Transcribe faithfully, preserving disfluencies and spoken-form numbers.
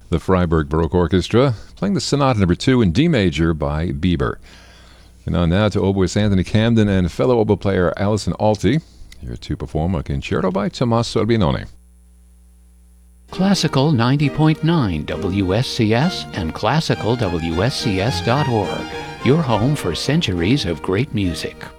The Freiburg Baroque Orchestra playing the Sonata Number Two in D major by Bieber. And on now to oboist Anthony Camden and fellow oboe player Alison Alty, here to perform a concerto by Tommaso Albinoni. Classical ninety point nine W S C S and classical W S C S dot org, your home for centuries of great music.